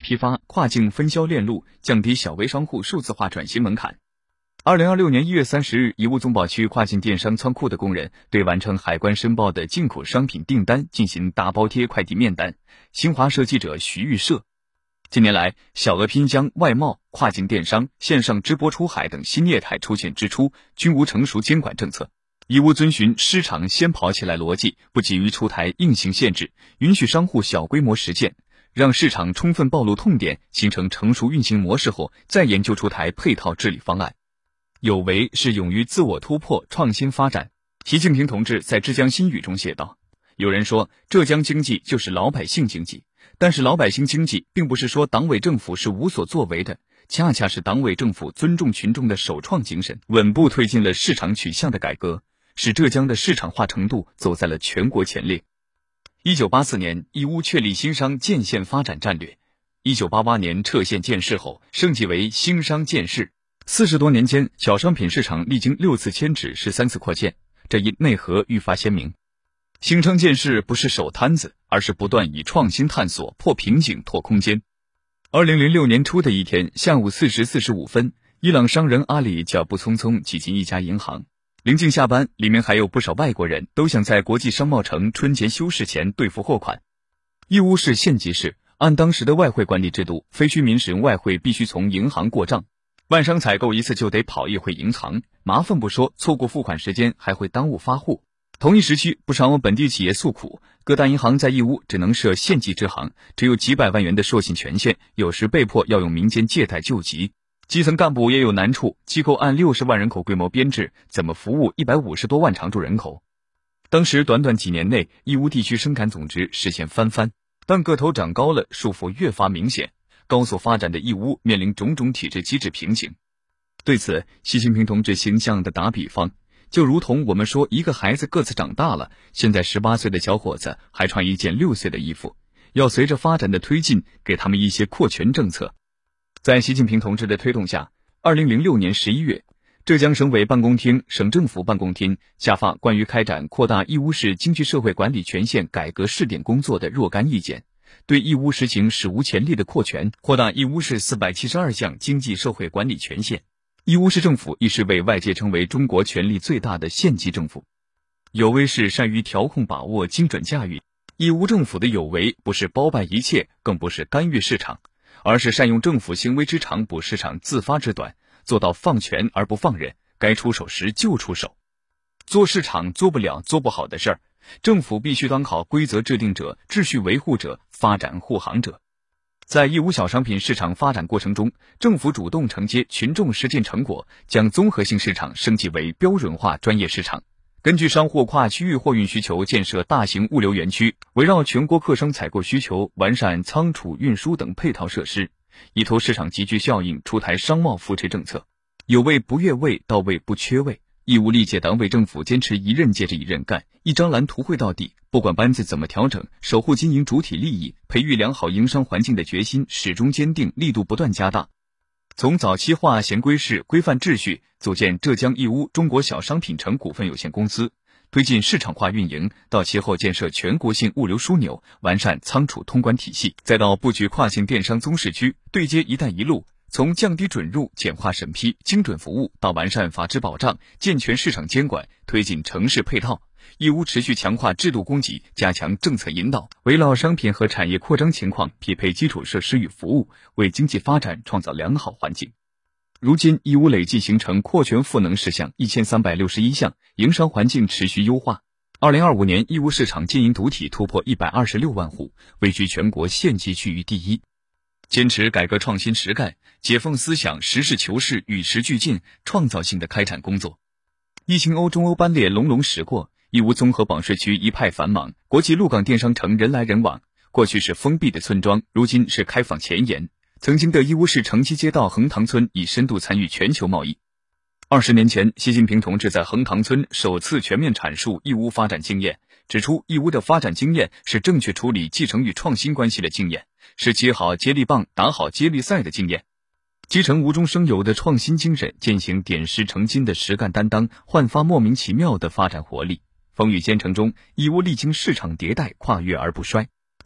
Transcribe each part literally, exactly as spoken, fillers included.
批发、跨境分销链路，降低小微商户数字化转型门槛。二零二六年一月三十日，义乌总宝区跨境电商仓库的工人对完成海关申报的进口商品订单进行大包贴快递面单。新华社记者徐玉社。近年来，小额拼箱、外贸、跨境电商、线上直播出海等新业态出现之初，均无成熟监管政策。义乌遵循市场先跑起来逻辑，不急于出台硬性限制，允许商户小规模实践，让市场充分暴露痛点，形成成熟运行模式后，再研究出台配套治理方案。有为是勇于自我突破、创新发展。习近平同志在浙江新语中写道：有人说浙江经济就是老百姓经济，但是老百姓经济并不是说党委政府是无所作为的，恰恰是党委政府尊重群众的首创精神，稳步推进了市场取向的改革，使浙江的市场化程度走在了全国前列。一九八四年，义乌确立新商建县发展战略。一九八八年撤县建市后，升级为兴商建市。四十多年间，小商品市场历经六次迁址，十三次扩建，这一内核愈发鲜明。兴商建市不是守摊子，而是不断以创新探索破瓶颈拓空间。二零零六年初的一天下午四时四十五分，伊朗商人阿里脚步匆匆挤进一家银行。临近下班，里面还有不少外国人，都想在国际商贸城春节休市前兑付货款。义乌市县级市，按当时的外汇管理制度，非居民使用外汇必须从银行过账。万商采购一次就得跑一回银行，麻烦不说，错过付款时间还会耽误发货。同一时期，不少本地企业诉苦，各大银行在义乌只能设县级支行，只有几百万元的授信权限，有时被迫要用民间借贷救急。基层干部也有难处，机构按六十万人口规模编制，怎么服务一百五十多万常住人口？当时短短几年内，义乌地区生产总值实现翻番，但个头长高了，束缚越发明显。高速发展的义乌面临种种体制机制瓶颈。对此，习近平同志形象地打比方，就如同我们说一个孩子个子长大了，现在十八岁的小伙子还穿一件六岁的衣服，要随着发展的推进，给他们一些扩权政策。在习近平同志的推动下，二零零六年十一月，浙江省委办公厅、省政府办公厅下发关于开展扩大义乌市经济社会管理权限改革试点工作的若干意见，对义乌实行史无前例的扩权，扩大义乌市四百七十二项经济社会管理权限。义乌市政府一时被外界称为中国权力最大的县级政府。有为是善于调控把握、精准驾驭。义乌政府的有为不是包办一切，更不是干预市场，而是善用政府行为之长补市场自发之短，做到放权而不放任，该出手时就出手。做市场做不了、做不好的事儿，政府必须当好规则制定者、秩序维护者、发展护航者。在义乌小商品市场发展过程中，政府主动承接群众实践成果，将综合性市场升级为标准化专业市场。根据商户跨区域货运需求，建设大型物流园区，围绕全国客商采购需求，完善仓储运输等配套设施，依托市场集聚效应，出台商贸扶持政策。有位不越位，到位不缺位。义乌历届党委政府坚持一任接着一任干，一张蓝图绘到底，不管班子怎么调整，守护经营主体利益，培育良好营商环境的决心始终坚定，力度不断加大。从早期划衔规式、规范秩序，组建浙江义乌中国小商品城股份有限公司，推进市场化运营，到其后建设全国性物流枢纽，完善仓储通关体系，再到布局跨境电商综市区，对接一带一路，从降低准入、简化审批、精准服务到完善法治保障、健全市场监管，推进城市配套。义乌持续强化制度供给，加强政策引导，围绕商品和产业扩张情况匹配基础设施与服务，为经济发展创造良好环境。如今，义乌累计形成扩权赋能事项一千三百六十一项，营商环境持续优化。二零二五年，义乌市场经营主体突破一百二十六万户，位居全国县级区域第一。坚持改革创新实干，解放思想，实事求是，与时俱进，创造性的开展工作。疫情欧中欧班列隆隆驶过，义乌综合保税区一派繁忙，国际陆港电商城人来人往。过去是封闭的村庄，如今是开放前沿。曾经的义乌市城西街道横塘村已深度参与全球贸易。二十年前，习近平同志在横塘村首次全面阐述义乌发展经验，指出义乌的发展经验是正确处理继承与创新关系的经验，是接好接力棒、打好接力赛的经验。继承无中生有的创新精神，践行点石成金的实干担当，焕发莫名其妙的发展活力。风雨兼程中，义乌历经市场迭代，跨越而不衰。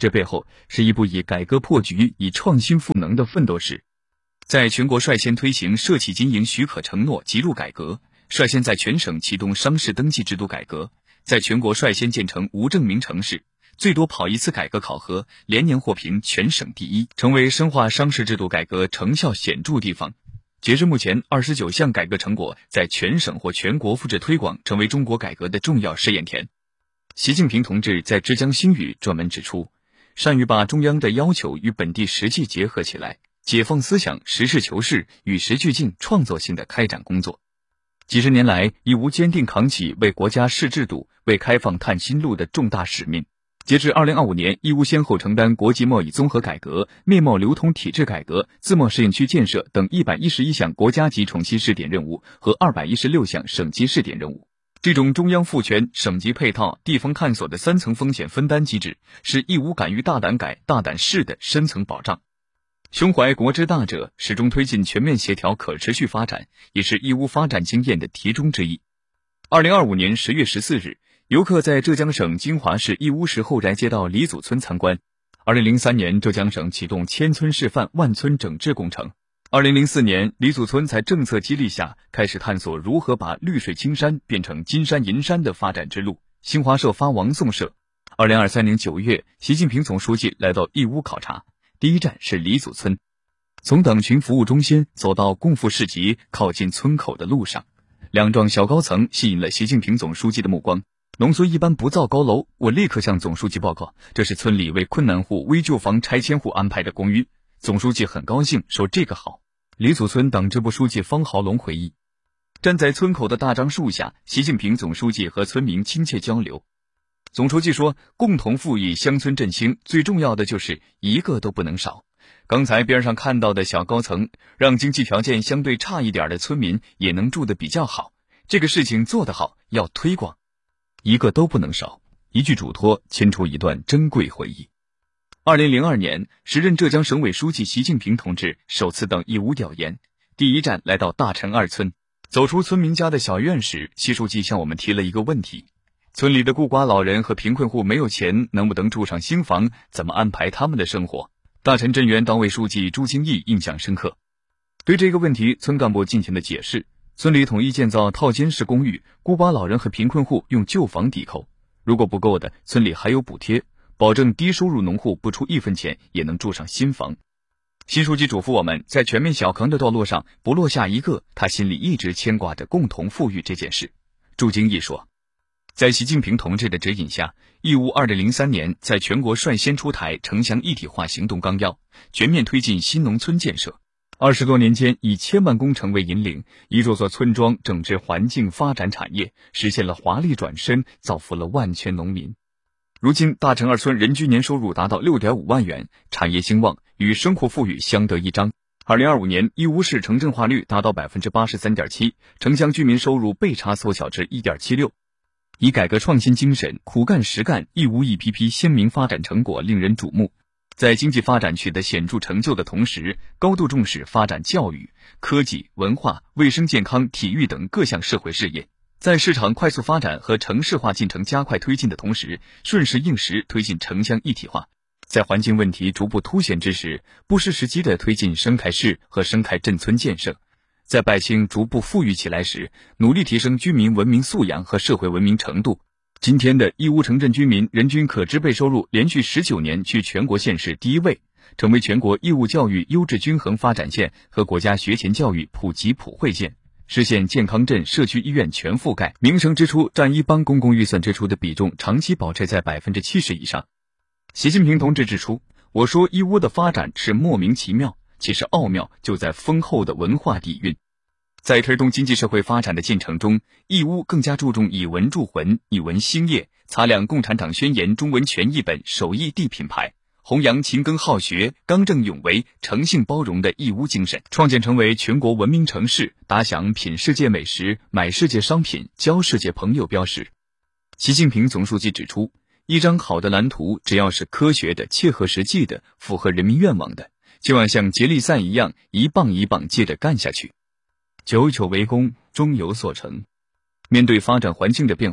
这背后是一部以改革破局、以创新赋能的奋斗史。在全国率先推行社企经营许可承诺集入改革，率先在全省启动商事登记制度改革，在全国率先建成无证明城市，最多跑一次改革考核，连年获评全省第一，成为深化商事制度改革成效显著地方。截至目前，二十九项改革成果在全省或全国复制推广，成为中国改革的重要试验田。习近平同志在《之江新语》专门指出，善于把中央的要求与本地实际结合起来，解放思想，实事求是，与时俱进，创作性的开展工作。几十年来，义乌坚定扛起为国家试制度、为开放探新路的重大使命。截至二零二五年，义乌先后承担国际贸易综合改革、面贸流通体制改革、自贸试验区建设等一百一十一项国家级创新试点任务和二百一十六项省级试点任务。这种中央赋权、省级配套、地方探索的三层风险分担机制，是义乌敢于大胆改、大胆试的深层保障。胸怀国之大者，始终推进全面协调可持续发展，也是义乌发展经验的题中之一。二零二五年十月十四日，游客在浙江省金华市义乌市后宅街道李祖村参观。二零零三年，浙江省启动千村示范万村整治工程。二零零四年，李祖村在政策激励下，开始探索如何把绿水青山变成金山银山的发展之路。新华社发王颂社。二零二三年九月，习近平总书记来到义乌考察，第一站是李祖村。从党群服务中心走到共富市集，靠近村口的路上，两幢小高层吸引了习近平总书记的目光。农村一般不造高楼，我立刻向总书记报告，这是村里为困难户、危旧房拆迁户安排的公寓。总书记很高兴，说这个好。李祖村党支部书记方豪龙回忆，站在村口的大樟树下，习近平总书记和村民亲切交流。总书记说，共同富裕、乡村振兴，最重要的就是一个都不能少。刚才边上看到的小高层，让经济条件相对差一点的村民也能住得比较好，这个事情做得好，要推广。一个都不能少，一句嘱托牵出一段珍贵回忆。二零零二年，时任浙江省委书记习近平同志首次到义乌调研，第一站来到大陈二村。走出村民家的小院时，习书记向我们提了一个问题：村里的孤寡老人和贫困户没有钱，能不能住上新房？怎么安排他们的生活？大陈镇原党委书记朱经义印象深刻。对这个问题，村干部进行了解释。村里统一建造套间式公寓，孤寡老人和贫困户用旧房抵扣，如果不够的，村里还有补贴，保证低收入农户不出一分钱也能住上新房。习书记嘱咐我们，在全面小康的道路上不落下一个，他心里一直牵挂着共同富裕这件事。朱经义说，在习近平同志的指引下，义乌二零零三年在全国率先出台城乡一体化行动纲要，全面推进新农村建设。二十多年间，以千万工程为引领，一座座村庄整治环境、发展产业，实现了华丽转身，造福了万千农民。如今，大陈二村人均年收入达到 六点五万元，产业兴旺，与生活富裕相得益彰。二零二五年，义乌市城镇化率达到 百分之八十三点七， 城乡居民收入倍差缩小至 一点七六。以改革创新精神，苦干实干，义乌一批批鲜明发展成果令人瞩目。在经济发展取得显著成就的同时，高度重视发展教育、科技、文化、卫生健康、体育等各项社会事业。在市场快速发展和城市化进程加快推进的同时，顺势应时推进城乡一体化。在环境问题逐步凸显之时，不失时机地推进生态市和生态镇村建设。在百姓逐步富裕起来时，努力提升居民文明素养和社会文明程度。今天的义乌城镇居民人均可支配收入连续十九年居全国县市第一位，成为全国义务教育优质均衡发展县和国家学前教育普及普惠县，实现健康镇社区医院全覆盖，民生支出占一般公共预算支出的比重长期保持在 百分之七十 以上。习近平同志指出，我说义乌的发展是莫名其妙，其实奥妙就在丰厚的文化底蕴。在推动经济社会发展的进程中，义乌更加注重以文铸魂，以文兴业，擦亮共产党宣言中文全译本首义地品牌，弘扬勤耕好学、刚正有为、诚信包容的义乌精神，创建成为全国文明城市，打响品世界美食、买世界商品、交世界朋友标识。习近平总书记指出，一张好的蓝图，只要是科学的、切合实际的、符合人民愿望的，就要像接力赛一样，一棒一棒接着干下去。久久为功，终有所成。面对发展环境的变化，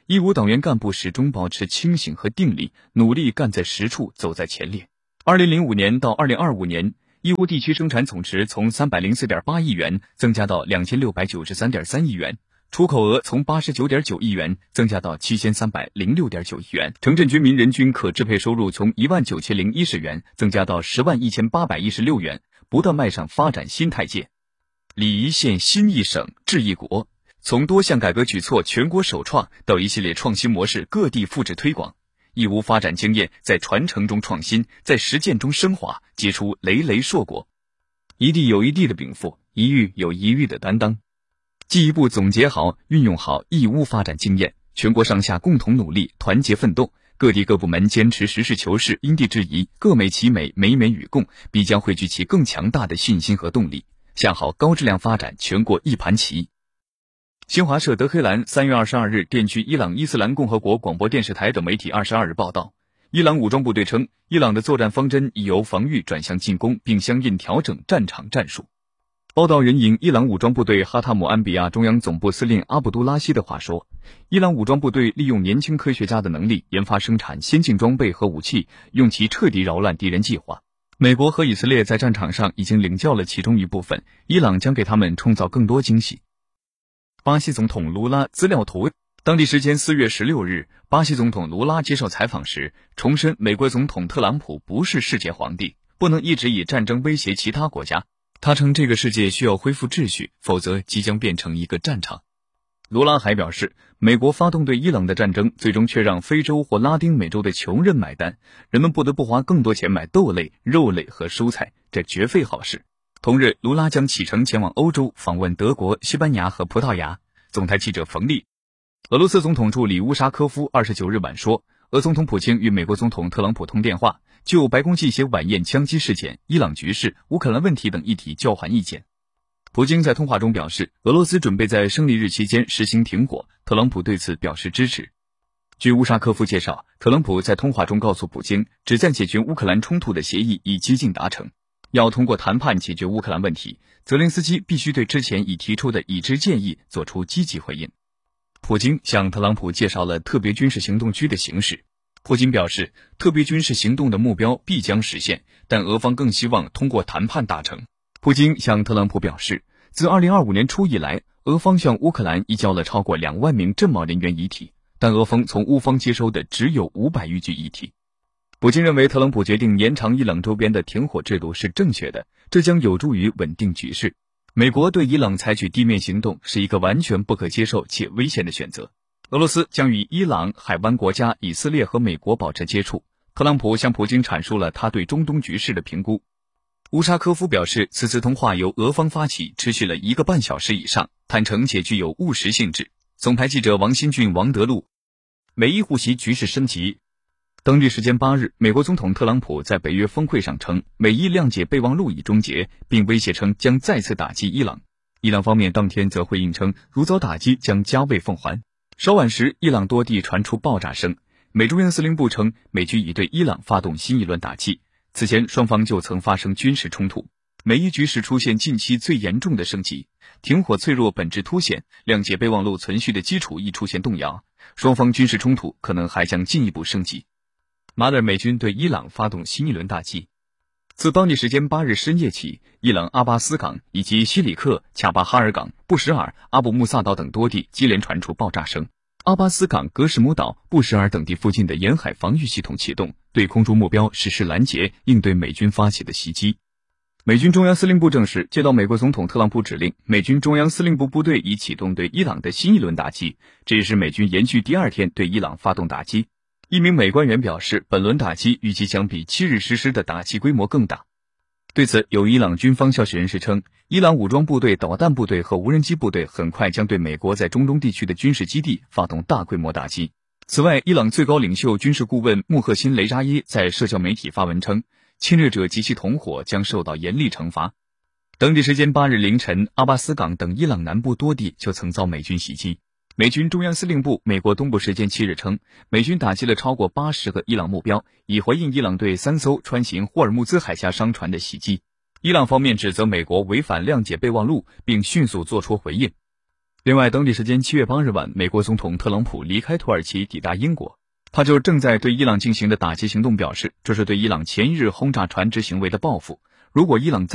义乌党员干部始终保持清醒和定力，努力干在实处，走在前列。二零零五年到二零二五年，义乌地区生产总值从三百零四点八亿元增加到两千六百九十三点三亿元，出口额从八十九点九亿元增加到七千三百零六点九亿元，城镇居民人均可支配收入从一万九千零一十元增加到十万一千八百一十六元，不断迈上发展新台阶。理一县新一省治一国，从多项改革举措全国首创到一系列创新模式各地复制推广，义乌发展经验在传承中创新，在实践中升华，结出累累硕果。一地有一地的禀赋，一域有一域的担当。进一步总结好、运用好义乌发展经验，全国上下共同努力，团结奋斗，各地各部门坚持实事求是、因地制宜，各美其美，美美与共，必将汇聚起更强大的信心和动力，下好高质量发展全国一盘棋。新华社德黑兰三月二十二日电据伊朗伊斯兰共和国广播电视台等媒体二十二日报道，伊朗武装部队称，伊朗的作战方针已由防御转向进攻，并相应调整战场战术。报道人引伊朗武装部队哈塔姆安比亚中央总部司令阿卜杜拉希的话说，伊朗武装部队利用年轻科学家的能力，研发生产先进装备和武器，用其彻底扰乱敌人计划。美国和以色列在战场上已经领教了其中一部分，伊朗将给他们创造更多惊喜。巴西总统卢拉资料图。当地时间四月十六日，巴西总统卢拉接受采访时重申，美国总统特朗普不是世界皇帝，不能一直以战争威胁其他国家。他称这个世界需要恢复秩序，否则即将变成一个战场。卢拉还表示，美国发动对伊朗的战争，最终却让非洲或拉丁美洲的穷人买单，人们不得不花更多钱买豆类、肉类和蔬菜，这绝非好事。同日，卢拉将启程前往欧洲，访问德国、西班牙和葡萄牙。总台记者冯丽。俄罗斯总统助理乌沙科夫二十九日晚说，俄总统普京与美国总统特朗普通电话，就白宫记协晚宴枪击事件、伊朗局势、乌克兰问题等议题交换意见。普京在通话中表示，俄罗斯准备在胜利日期间实行停火，特朗普对此表示支持。据乌沙科夫介绍，特朗普在通话中告诉普京，旨在解决乌克兰冲突的协议已接近达成，要通过谈判解决乌克兰问题，泽连斯基必须对之前已提出的已知建议做出积极回应。普京向特朗普介绍了特别军事行动区的形式。普京表示，特别军事行动的目标必将实现，但俄方更希望通过谈判达成。普京向特朗普表示，自二零二五年初以来，俄方向乌克兰移交了超过两万名阵贸人员遗体，但俄方从乌方接收的只有五百余具遗体。普京认为，特朗普决定延长伊朗周边的停火制度是正确的，这将有助于稳定局势。美国对伊朗采取地面行动是一个完全不可接受且危险的选择。俄罗斯将与伊朗、海湾国家、以色列和美国保持接触。特朗普向普京阐述了他对中东局势的评估。乌沙科夫表示，此次通话由俄方发起，持续了一个半小时以上，坦诚且具有务实性质。总台记者王新俊、王德禄。美伊互袭局势升级。当地时间八日，美国总统特朗普在北约峰会上称，美伊谅解备忘录已终结，并威胁称将再次打击伊朗。伊朗方面当天则回应称，如遭打击将加倍奉还。稍晚时，伊朗多地传出爆炸声。美中央司令部称，美军已对伊朗发动新一轮打击。此前双方就曾发生军事冲突。美伊局势出现近期最严重的升级，停火脆弱本质凸显，谅解备忘录存续的基础亦出现动摇，双方军事冲突可能还将进一步升级。马尔美军对伊朗发动新一轮打击。自当地时间八日深夜起，伊朗阿巴斯港以及西里克、恰巴哈尔港、布什尔、阿布穆萨岛等多地接连传出爆炸声。阿巴斯港、格什姆岛、布什尔等地附近的沿海防御系统启动，对空中目标实施拦截，应对美军发起的袭击。美军中央司令部证实，接到美国总统特朗普指令，美军中央司令部部队已启动对伊朗的新一轮打击，这也是美军延续第二天对伊朗发动打击。一名美官员表示，本轮打击预计将比七日实施的打击规模更大。对此，有伊朗军方消息人士称，伊朗武装部队、导弹部队和无人机部队很快将对美国在中东地区的军事基地发动大规模打击。此外，伊朗最高领袖军事顾问穆赫辛·雷扎耶在社交媒体发文称，侵略者及其同伙将受到严厉惩罚。当地时间八日凌晨，阿巴斯港等伊朗南部多地就曾遭美军袭击。美军中央司令部美国东部时间七日称，美军打击了超过八十个伊朗目标，以回应伊朗对三艘穿行霍尔木兹海峡商船的袭击。伊朗方面指责美国违反谅解备忘录，并迅速作出回应。 另外，当地时间七月八日晚，美国总统特朗普离开土耳其抵达英国，他就正在对伊朗进行的打击行动表示，这是对伊朗前一日轰炸船只行为的报复。如果伊朗再